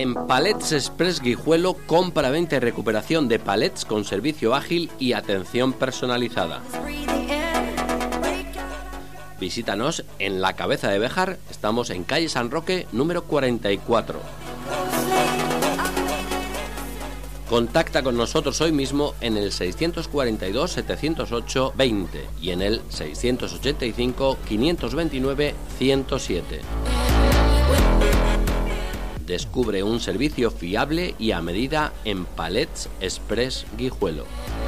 En Palets Express Guijuelo, compra, venta y recuperación de palets con servicio ágil y atención personalizada. Visítanos en La Cabeza de Béjar, estamos en calle San Roque, número 44. Contacta con nosotros hoy mismo en el 642-708-20 y en el 685-529-107. Descubre un servicio fiable y a medida en Palets Express Guijuelo.